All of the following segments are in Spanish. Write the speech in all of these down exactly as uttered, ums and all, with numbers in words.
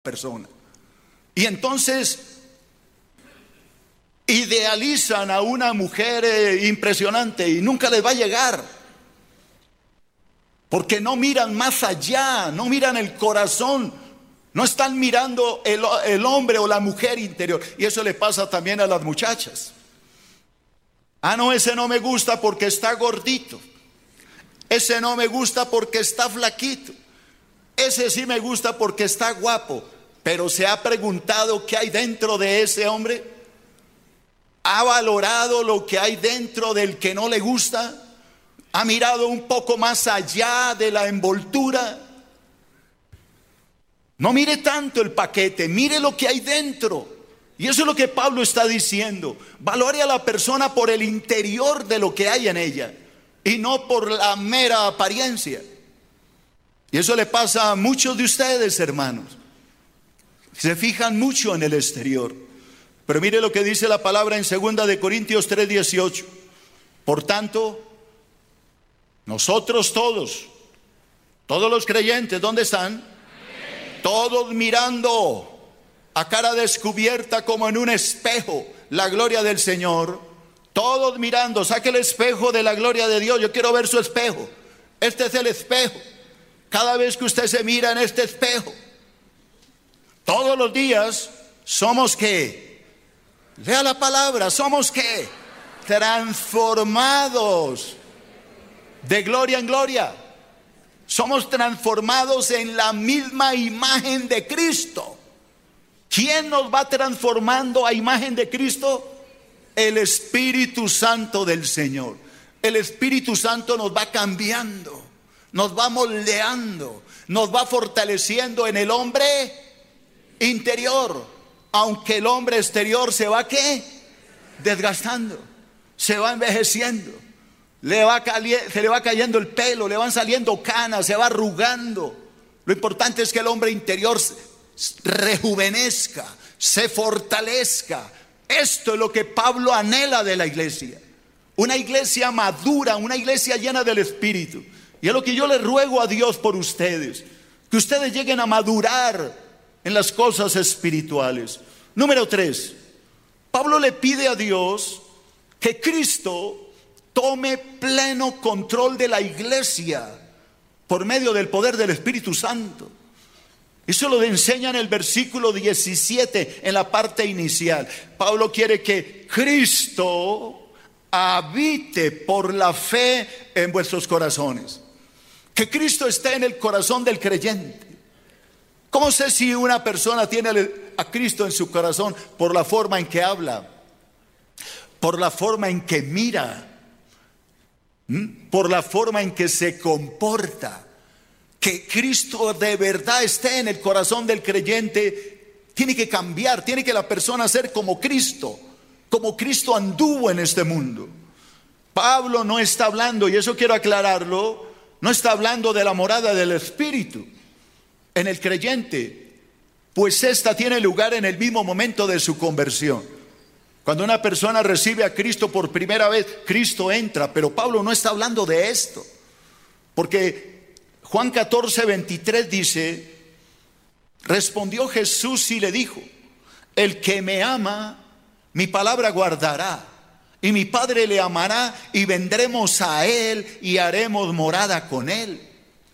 persona. Y entonces idealizan a una mujer eh, impresionante y nunca les va a llegar, porque no miran más allá, no miran el corazón, no están mirando el, el hombre o la mujer interior. Y eso le pasa también a las muchachas. Ah, no, ese no me gusta porque está gordito, ese no me gusta porque está flaquito, ese sí me gusta porque está guapo. Pero ¿se ha preguntado qué hay dentro de ese hombre? ¿Ha valorado lo que hay dentro del que no le gusta? ¿Ha mirado un poco más allá de la envoltura? No mire tanto el paquete, mire lo que hay dentro. Y eso es lo que Pablo está diciendo. Valore a la persona por el interior de lo que hay en ella y no por la mera apariencia. Y eso le pasa a muchos de ustedes, hermanos. Se fijan mucho en el exterior. Pero mire lo que dice la palabra en segunda de Corintios tres dieciocho. Por tanto, nosotros todos, todos los creyentes, ¿dónde están? Amén. Todos mirando a cara descubierta como en un espejo la gloria del Señor. Todos mirando, saque el espejo de la gloria de Dios. Yo quiero ver su espejo. Este es el espejo. Cada vez que usted se mira en este espejo, todos los días, ¿somos qué? Lea la palabra, ¿somos qué? Transformados de gloria en gloria. Somos transformados en la misma imagen de Cristo. ¿Quién nos va transformando a imagen de Cristo? El Espíritu Santo del Señor. El Espíritu Santo nos va cambiando, nos va moldeando, nos va fortaleciendo en el hombre interior, aunque el hombre exterior se va ¿qué? Desgastando, se va envejeciendo, le va cali- se le va cayendo el pelo, le van saliendo canas, se va arrugando. Lo importante es que el hombre interior rejuvenezca, se fortalezca. Esto es lo que Pablo anhela de la iglesia, una iglesia madura, una iglesia llena del Espíritu. Y es lo que yo le ruego a Dios por ustedes, que ustedes lleguen a madurar en las cosas espirituales. Número tres, Pablo le pide a Dios que Cristo tome pleno control de la iglesia por medio del poder del Espíritu Santo. Eso lo enseña en el versículo diecisiete, en la parte inicial. Pablo quiere que Cristo habite por la fe en vuestros corazones, que Cristo esté en el corazón del creyente. ¿Cómo sé si una persona tiene a Cristo en su corazón? Por la forma en que habla, por la forma en que mira, por la forma en que se comporta. Que Cristo de verdad esté en el corazón del creyente, tiene que cambiar, tiene que la persona ser como Cristo, como Cristo anduvo en este mundo. Pablo no está hablando, y eso quiero aclararlo, no está hablando de la morada del Espíritu en el creyente, pues esta tiene lugar en el mismo momento de su conversión. Cuando una persona recibe a Cristo por primera vez, Cristo entra, pero Pablo no está hablando de esto, porque Juan catorce veintitrés dice: respondió Jesús y le dijo, el que me ama, mi palabra guardará, y mi Padre le amará, y vendremos a él y haremos morada con él.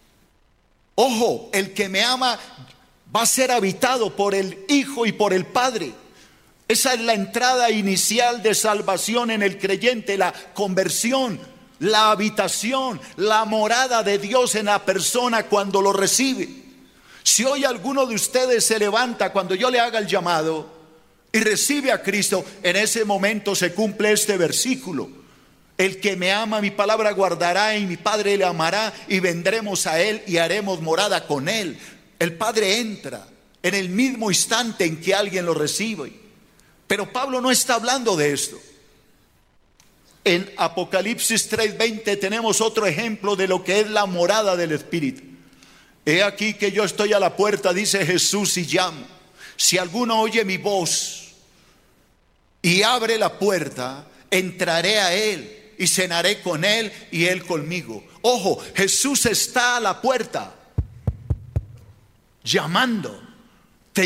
Ojo, el que me ama va a ser habitado por el Hijo y por el Padre. Esa es la entrada inicial de salvación en el creyente, la conversión, la habitación, la morada de Dios en la persona cuando lo recibe. Si hoy alguno de ustedes se levanta cuando yo le haga el llamado y recibe a Cristo, en ese momento se cumple este versículo: el que me ama, mi palabra guardará, y mi Padre le amará, y vendremos a él y haremos morada con él. El Padre entra en el mismo instante en que alguien lo recibe. Pero Pablo no está hablando de esto. En Apocalipsis tres veinte tenemos otro ejemplo de lo que es la morada del Espíritu. He aquí que yo estoy a la puerta, dice Jesús, y llamo. Si alguno oye mi voz y abre la puerta, entraré a él y cenaré con él y él conmigo. Ojo, Jesús está a la puerta, llamando.